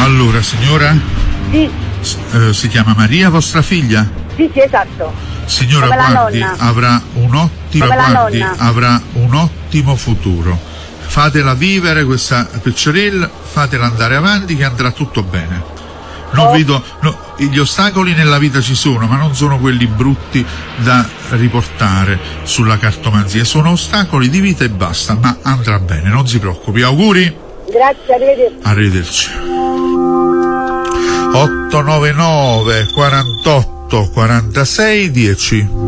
Allora, signora? Sì. Si chiama Maria, vostra figlia? Sì, esatto. Signora, Come la guardi, nonna. avrà un ottimo futuro. Fatela vivere questa picciorella, fatela andare avanti che andrà tutto bene. Gli ostacoli nella vita ci sono, ma non sono quelli brutti da riportare sulla cartomanzia, sono ostacoli di vita e basta, ma andrà bene, non si preoccupi. Auguri. Grazie, Arrivederci. 899 48 46 10.